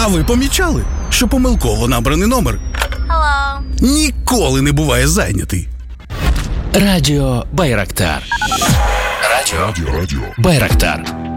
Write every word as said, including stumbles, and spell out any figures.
А ви помічали, що помилково набраний номер Hello. ніколи не буває зайнятий? Радіо Байрактар. Радіо, Радіо. Байрактар.